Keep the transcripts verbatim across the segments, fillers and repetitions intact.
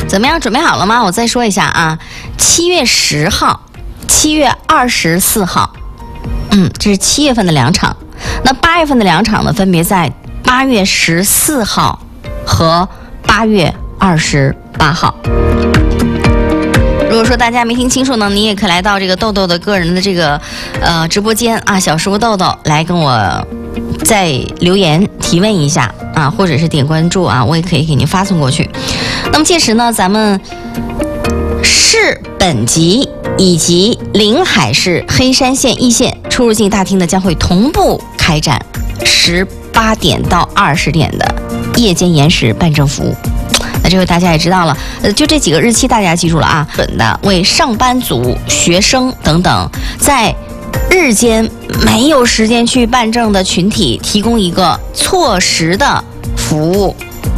怎么样？准备好了吗？我再说一下啊，七月十号、七月二十四号，嗯，这是七月份的两场。那八月份的两场呢，分别在八月十四号和八月二十八号。如果说大家没听清楚呢，你也可以来到这个豆豆的个人的这个呃直播间啊，小师傅豆豆来跟我再留言提问一下啊，或者是点关注啊，我也可以给您发送过去。那么届时呢，咱们市本级以及临海市黑山县一线出入境大厅呢，将会同步开展十八点到二十点的夜间延时办证服务。那这回大家也知道了，呃，就这几个日期大家记住了啊，准的为上班族、学生等等在日间没有时间去办证的群体提供一个错时的服务。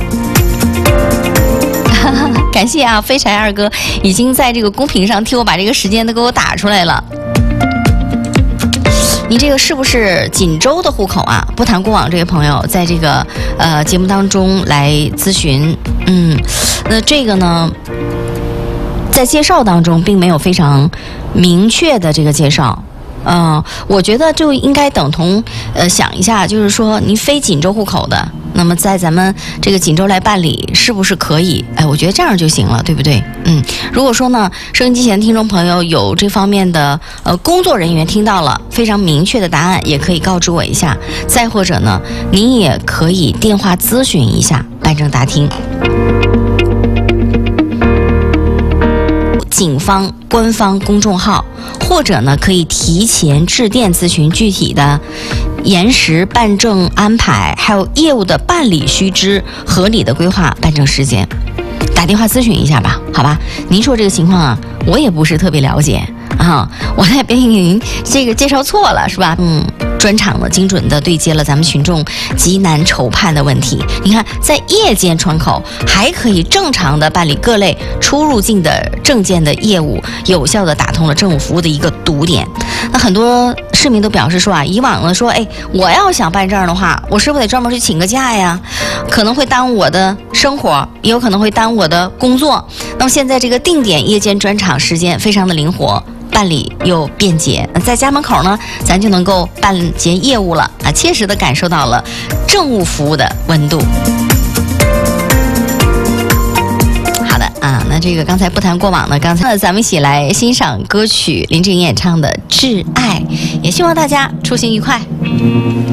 感谢啊，飞柴二哥已经在这个公屏上替我把这个时间都给我打出来了。你这个是不是锦州的户口啊？不谈过往这位朋友在这个呃节目当中来咨询，嗯，那这个呢，在介绍当中并没有非常明确的这个介绍。嗯、呃，我觉得就应该等同呃想一下，就是说您非锦州户口的，那么在咱们这个锦州来办理是不是可以？哎，我觉得这样就行了，对不对？嗯，如果说呢，收音机前的听众朋友有这方面的呃工作人员听到了非常明确的答案，也可以告知我一下。再或者呢，您也可以电话咨询一下办证大厅。警方官方公众号，或者呢可以提前致电咨询具体的延时办证安排，还有业务的办理须知，合理的规划办证时间。打电话咨询一下吧，好吧？您说这个情况啊，我也不是特别了解啊，我也别给您这个介绍错了，是吧？嗯。专场呢，精准的对接了咱们群众极难筹判的问题。你看，在夜间窗口还可以正常的办理各类出入境的证件的业务，有效的打通了政务服务的一个堵点。那很多市民都表示说啊，以往呢说，哎，我要想办证的话，我是不是得专门去请个假呀？可能会耽误我的生活，也有可能会耽误我的工作。那么现在这个定点夜间专场时间非常的灵活。办理又便捷，在家门口呢，咱就能够办结业务了啊，切实的感受到了政务服务的温度。好的啊，那这个刚才不谈过往呢，刚才呢咱们一起来欣赏歌曲林志颖演唱的《挚爱》，也希望大家出行愉快。